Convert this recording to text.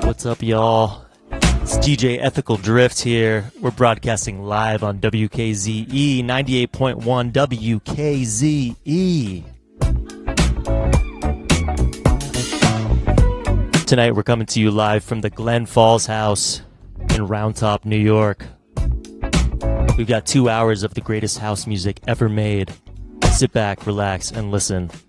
What's up, y'all? It's DJ Ethical Drift here. We're broadcasting live on WKZE 98.1 WKZE. Tonight we're coming to you live from the Glen Falls House in Round Top, New York. We've got 2 hours of the greatest house music ever made. Sit back, relax, and listen.